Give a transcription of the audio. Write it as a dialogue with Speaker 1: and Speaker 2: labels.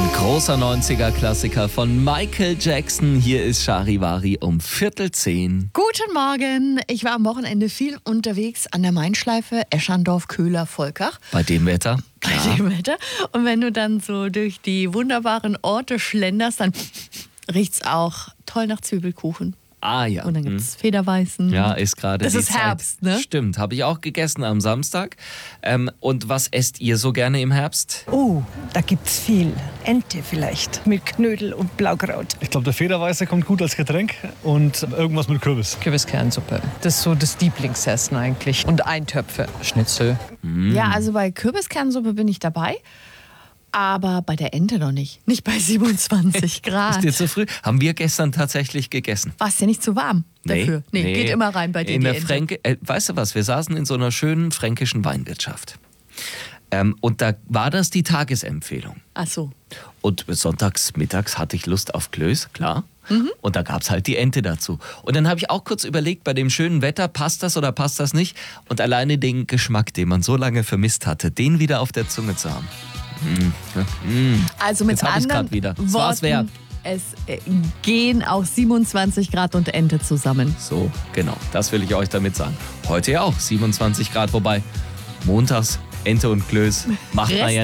Speaker 1: Großer 90er-Klassiker von Michael Jackson. Hier ist Charivari um 9:45.
Speaker 2: Guten Morgen. Ich war am Wochenende viel unterwegs an der Main-Schleife, Eschandorf, Köhler, Volkach.
Speaker 1: Bei dem Wetter?
Speaker 2: Bei dem Wetter. Und wenn du dann so durch die wunderbaren Orte schlenderst, dann riecht's auch toll nach Zwiebelkuchen.
Speaker 1: Ah ja.
Speaker 2: Und dann gibt's Federweißen.
Speaker 1: Ja, ist gerade
Speaker 2: Das
Speaker 1: die
Speaker 2: ist
Speaker 1: Zeit.
Speaker 2: Herbst, ne?
Speaker 1: Stimmt, habe ich auch gegessen am Samstag. Und was esst ihr so gerne im Herbst?
Speaker 3: Oh, da gibt's viel. Ente vielleicht mit Knödel und Blaukraut.
Speaker 4: Ich glaube, der Federweiße kommt gut als Getränk und irgendwas mit Kürbis.
Speaker 5: Kürbiskernsuppe. Das ist so das Lieblingsessen eigentlich. Und Eintöpfe. Schnitzel.
Speaker 2: Ja, also bei Kürbiskernsuppe bin ich dabei. Aber bei der Ente noch nicht. Nicht bei 27 Grad.
Speaker 1: Ist dir zu früh? Haben wir gestern tatsächlich gegessen.
Speaker 2: War es ja nicht zu warm dafür? Nee, geht immer rein bei dir.
Speaker 1: In
Speaker 2: die
Speaker 1: der
Speaker 2: Ente.
Speaker 1: weißt du was, wir saßen in so einer schönen fränkischen Weinwirtschaft. Und da war das die Tagesempfehlung.
Speaker 2: Ach so.
Speaker 1: Und sonntags, mittags hatte ich Lust auf Klöß, klar. Und da gab es halt die Ente dazu. Und dann habe ich auch kurz überlegt, bei dem schönen Wetter, passt das oder passt das nicht? Und alleine den Geschmack, den man so lange vermisst hatte, den wieder auf der Zunge zu haben.
Speaker 2: Also mit
Speaker 1: Jetzt hab ich's
Speaker 2: anderen
Speaker 1: grad wieder. Es war's wert.
Speaker 2: Worten, es gehen auch 27 Grad und Ente zusammen.
Speaker 1: So, genau, das will ich euch damit sagen. Heute ja auch 27 Grad, wobei montags Ente und Klöß macht man ja